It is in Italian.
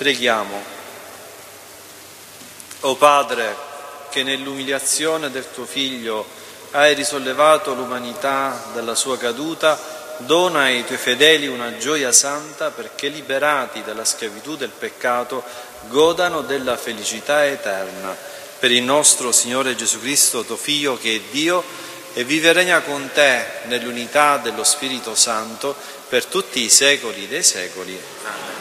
Preghiamo. O Padre, che nell'umiliazione del tuo Figlio hai risollevato l'umanità dalla sua caduta, dona ai tuoi fedeli una gioia santa perché, liberati dalla schiavitù del peccato, godano della felicità eterna. Per il nostro Signore Gesù Cristo, tuo Figlio, che è Dio, e vive e regna con te nell'unità dello Spirito Santo per tutti i secoli dei secoli. Amen.